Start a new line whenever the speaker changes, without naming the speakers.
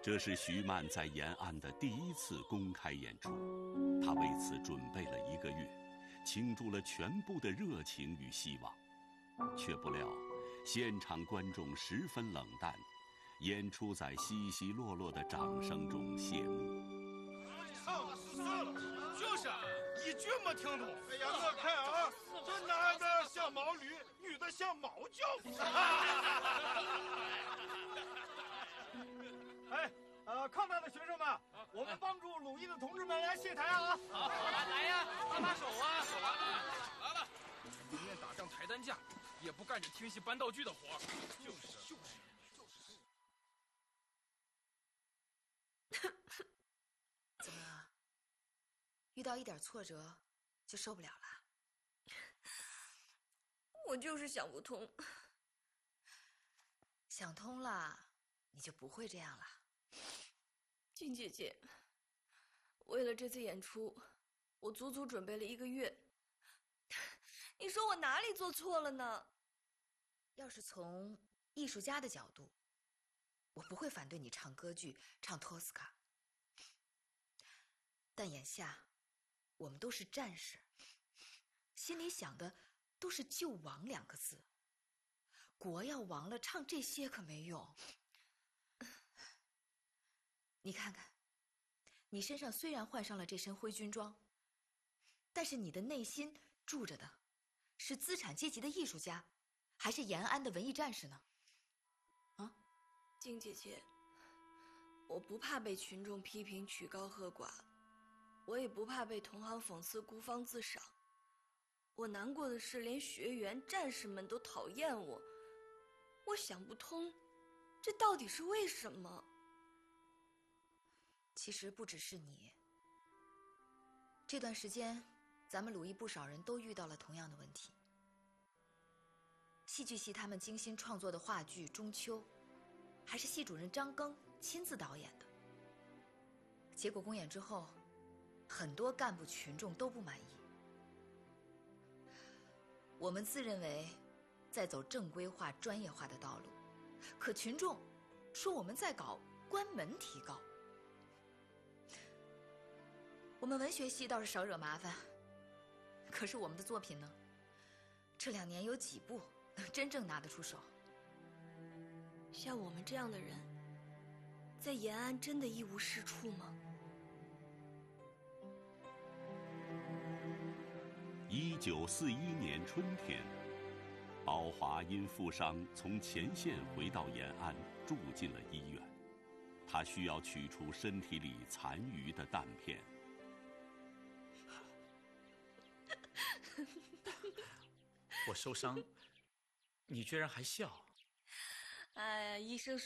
这是徐曼在延安的第一次公开演出，他为此准备了1个月，倾注了全部的热情与希望，却不料现场观众十分冷淡，演出在稀稀落落的掌声中谢幕。
算了，就是一句没听懂。哎呀，我看啊，这男的像毛驴，女的像毛教夫。哎，抗战的学生们，我们帮助鲁艺的同志们来卸台啊！
好，来呀，搭把手啊！来了，宁愿打仗抬担架，也不干这听戏搬道具的活。就是。
怎么了？遇到一点挫折就受不了了？
我就是想不通。
想通了，你就不会这样了。
静姐姐，为了这次演出，我足足准备了1个月。你说我哪里做错了呢？
要是从艺术家的角度，我不会反对你唱歌剧，唱托斯卡。但眼下，我们都是战士，心里想的都是救亡2个字。国要亡了，唱这些可没用。你看看，你身上虽然换上了这身灰军装，但是你的内心住着的是资产阶级的艺术家，还是延安的文艺战士呢？啊，
静姐姐，我不怕被群众批评曲高和寡，我也不怕被同行讽刺孤芳自赏。我难过的是，连学员、战士们都讨厌我。我想不通，这到底是为什么？
其实不只是你，这段时间，咱们鲁艺不少人都遇到了同样的问题。戏剧系他们精心创作的话剧《中秋》，还是系主任张庚亲自导演的。结果公演之后，很多干部群众都不满意。我们自认为在走正规化、专业化的道路，可群众说我们在搞关门提高。我们文学系倒是少惹麻烦，可是我们的作品呢？这2年有几部能真正拿得出手？
像我们这样的人，在延安真的一无是处吗
？1941年春天，宝华因负伤从前线回到延安，住进了医院。他需要取出身体里残余的弹片。
我受伤，你居然还笑？
哎，医生